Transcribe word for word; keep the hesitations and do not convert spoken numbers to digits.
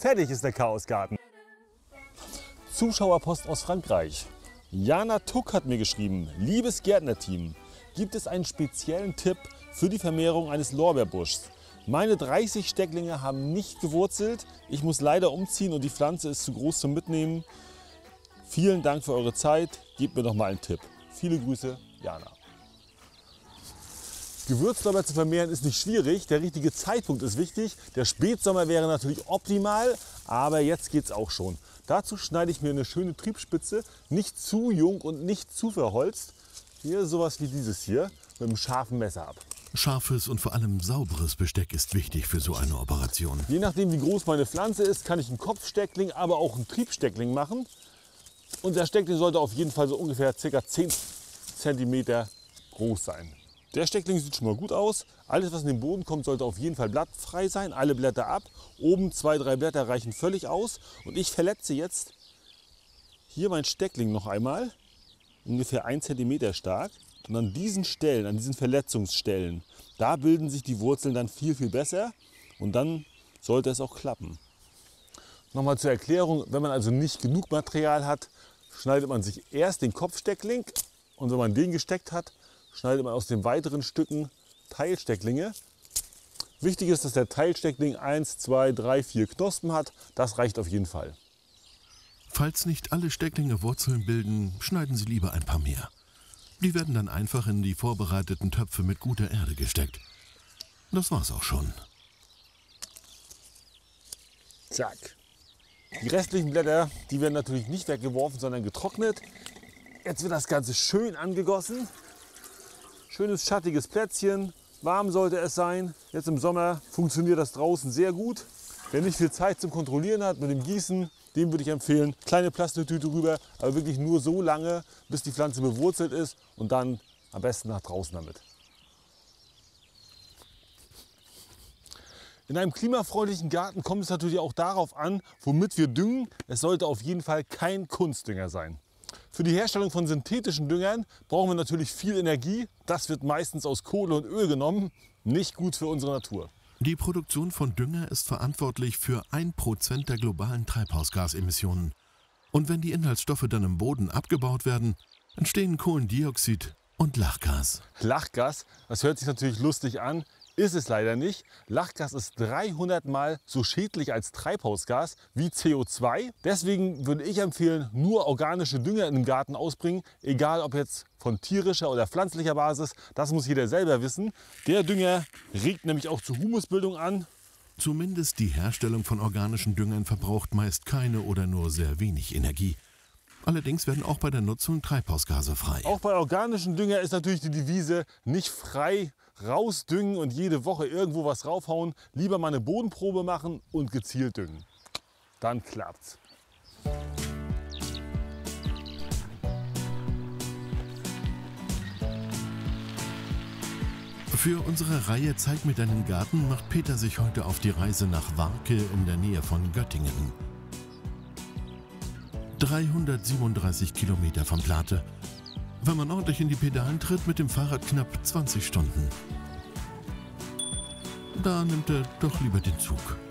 Fertig ist der Chaosgarten. Zuschauerpost aus Frankreich. Jana Tuck hat mir geschrieben: Liebes Gärtnerteam, gibt es einen speziellen Tipp für die Vermehrung eines Lorbeerbuschs? Meine dreißig Stecklinge haben nicht gewurzelt. Ich muss leider umziehen und die Pflanze ist zu groß zum Mitnehmen. Vielen Dank für eure Zeit. Gebt mir doch mal einen Tipp. Viele Grüße, Jana. Gewürzlorbeer zu vermehren ist nicht schwierig. Der richtige Zeitpunkt ist wichtig. Der Spätsommer wäre natürlich optimal, aber jetzt geht's auch schon. Dazu schneide ich mir eine schöne Triebspitze, nicht zu jung und nicht zu verholzt. Hier sowas wie dieses hier mit einem scharfen Messer ab. Scharfes und vor allem sauberes Besteck ist wichtig für so eine Operation. Je nachdem wie groß meine Pflanze ist, kann ich einen Kopfsteckling, aber auch einen Triebsteckling machen. Und der Steckling sollte auf jeden Fall so ungefähr ca. zehn Zentimeter groß sein. Der Steckling sieht schon mal gut aus. Alles, was in den Boden kommt, sollte auf jeden Fall blattfrei sein. Alle Blätter ab. Oben zwei, drei Blätter reichen völlig aus. Und ich verletze jetzt hier mein Steckling noch einmal, ungefähr ein Zentimeter stark. Und an diesen Stellen, an diesen Verletzungsstellen, da bilden sich die Wurzeln dann viel, viel besser. Und dann sollte es auch klappen. Nochmal zur Erklärung: Wenn man also nicht genug Material hat, schneidet man sich erst den Kopfsteckling. Und wenn man den gesteckt hat, schneidet man aus den weiteren Stücken Teilstecklinge. Wichtig ist, dass der Teilsteckling eins, zwei, drei, vier Knospen hat. Das reicht auf jeden Fall. Falls nicht alle Stecklinge Wurzeln bilden, schneiden Sie lieber ein paar mehr. Die werden dann einfach in die vorbereiteten Töpfe mit guter Erde gesteckt. Das war's auch schon. Zack. Die restlichen Blätter, die werden natürlich nicht weggeworfen, sondern getrocknet. Jetzt wird das Ganze schön angegossen. Schönes schattiges Plätzchen, warm sollte es sein. Jetzt im Sommer funktioniert das draußen sehr gut. Wer nicht viel Zeit zum Kontrollieren hat mit dem Gießen, dem würde ich empfehlen, kleine Plastiktüte rüber, aber wirklich nur so lange, bis die Pflanze bewurzelt ist und dann am besten nach draußen damit. In einem klimafreundlichen Garten kommt es natürlich auch darauf an, womit wir düngen. Es sollte auf jeden Fall kein Kunstdünger sein. Für die Herstellung von synthetischen Düngern brauchen wir natürlich viel Energie. Das wird meistens aus Kohle und Öl genommen. Nicht gut für unsere Natur. Die Produktion von Dünger ist verantwortlich für ein Prozent der globalen Treibhausgasemissionen. Und wenn die Inhaltsstoffe dann im Boden abgebaut werden, entstehen Kohlendioxid und Lachgas. Lachgas, das hört sich natürlich lustig an, ist es leider nicht. Lachgas ist dreihundert Mal so schädlich als Treibhausgas wie C O zwei. Deswegen würde ich empfehlen, nur organische Dünger in den Garten ausbringen, egal ob jetzt von tierischer oder pflanzlicher Basis. Das muss jeder selber wissen. Der Dünger regt nämlich auch zur Humusbildung an. Zumindest die Herstellung von organischen Düngern verbraucht meist keine oder nur sehr wenig Energie. Allerdings werden auch bei der Nutzung Treibhausgase frei. Auch bei organischen Dünger ist natürlich die Devise: nicht frei rausdüngen und jede Woche irgendwo was raufhauen. Lieber mal eine Bodenprobe machen und gezielt düngen. Dann klappt's. Für unsere Reihe Zeig mir deinen Garten macht Peter sich heute auf die Reise nach Warke in der Nähe von Göttingen. dreihundertsiebenunddreißig Kilometer von Plate. Wenn man ordentlich in die Pedalen tritt, mit dem Fahrrad knapp zwanzig Stunden. Da nimmt er doch lieber den Zug.